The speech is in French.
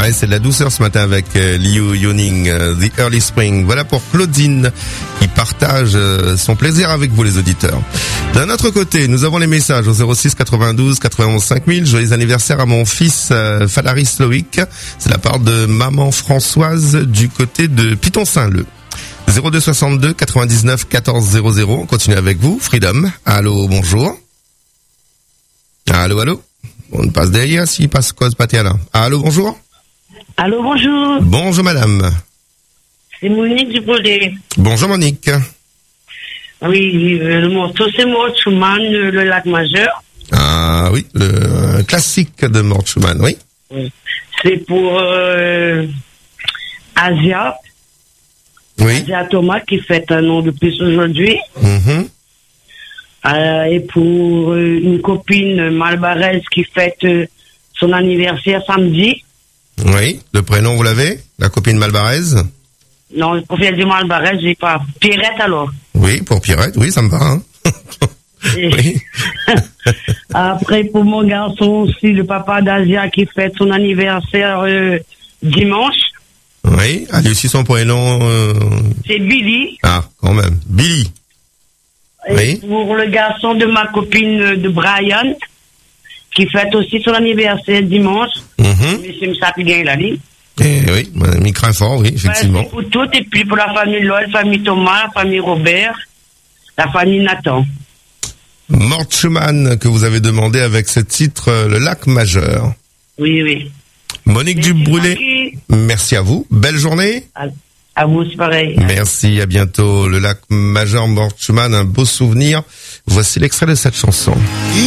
Ouais, c'est de la douceur ce matin avec Liu Yuning, The Early Spring. Voilà pour Claudine qui partage son plaisir avec vous les auditeurs. D'un autre côté, nous avons les messages au 06 92 91 5000. Joyeux anniversaire à mon fils Falaris Loïc. C'est la part de maman Françoise du côté de Piton-Saint-Leu. 02 62 99 14 00. On continue avec vous. Freedom. Allô, bonjour. Allô. On passe derrière s'il passe cause pas là. Allô, bonjour. Allô, bonjour. Bonjour madame. C'est Monique du Baudet. Bonjour Monique. Oui, le morceau c'est Mort Schumann, le lac majeur. Ah oui, le classique de Mort Schumann, oui. C'est pour Asia. Oui. Asia Thomas qui fête un an de plus aujourd'hui. Mhm. Et pour une copine malbaraise qui fête son anniversaire samedi. Oui, le prénom vous l'avez? La copine malbaraise? Non, pour faire du malbaraise, j'ai pas. Pierrette alors. Oui, pour Pierrette, oui, ça me va. Hein. Oui. Après, pour mon garçon aussi, le papa d'Asia qui fête son anniversaire dimanche. Oui, a aussi son prénom. C'est Billy. Ah, quand même. Billy. Et Oui. pour le garçon de ma copine de Brian, qui fête aussi son anniversaire dimanche. Monsieur Msap gagne la ligne. Oui, mi craint fort, oui, effectivement. Ouais, c'est pour tout, et puis pour la famille Loël, la famille Thomas, la famille Robert, la famille Nathan. Mort Schumann que vous avez demandé avec ce titre, le lac majeur. Oui. Monique Merci, Dubrulé, Francky. merci à vous. Belle journée. À vous, c'est pareil. Merci, à bientôt. Le lac majeur Mort Schumann, un beau souvenir. Voici l'extrait de cette chanson.